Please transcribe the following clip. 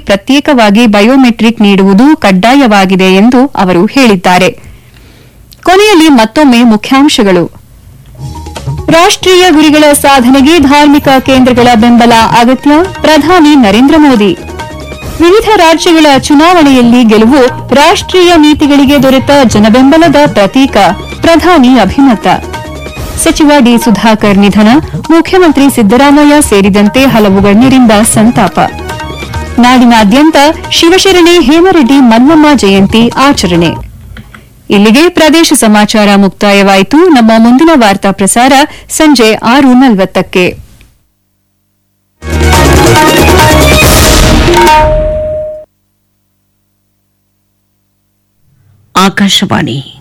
ಪ್ರತ್ಯೇಕವಾಗಿ ಬಯೋಮೆಟ್ರಿಕ್ ನೀಡುವುದು ಕಡ್ಡಾಯವಾಗಿದೆ ಎಂದು ಅವರು ಹೇಳಿದ್ದಾರೆ. ಕೊನೆಯಲ್ಲಿ ಮತ್ತೊಮ್ಮೆ ಮುಖ್ಯಾಂಶಗಳು. ರಾಷ್ಟ್ರೀಯ ಗುರಿಗಳ ಸಾಧನೆಗೆ ಧಾರ್ಮಿಕ ಕೇಂದ್ರಗಳ ಬೆಂಬಲ ಅಗತ್ಯ, ಪ್ರಧಾನಿ ನರೇಂದ್ರ ಮೋದಿ. ವಿವಿಧ ರಾಜ್ಯಗಳ ಚುನಾವಣೆಯಲ್ಲಿ ಗೆಲುವು ರಾಷ್ಟ್ರೀಯ ನೀತಿಗಳಿಗೆ ದೊರೆತ ಜನಬೆಂಬಲದ ಪ್ರತೀಕ, ಪ್ರಧಾನಿ ಅಭಿಮತ. ಸಚಿವ ಡಿ. ಸುಧಾಕರ್ ನಿಧನ, ಮುಖ್ಯಮಂತ್ರಿ ಸಿದ್ದರಾಮಯ್ಯ ಸೇರಿದಂತೆ ಹಲವು ಗಣ್ಯರಿಂದ ಸಂತಾಪ. ನಾಡಿನಾದ್ಯಂತ ಶಿವಶರಣೆ ಹೇಮರೆಡ್ಡಿ ಮಲ್ಲಮ್ಮ ಜಯಂತಿ ಆಚರಣೆ. ಇಲ್ಲಿಗೆ ಪ್ರದೇಶ ಸಮಾಚಾರ ಮುಕ್ತಾಯವಾಯಿತು. ನಮ್ಮ ಮುಂದಿನ ವಾರ್ತಾ ಪ್ರಸಾರ ಸಂಜೆ 6:40ಕ್ಕೆ. ಆಕಾಶವಾಣಿ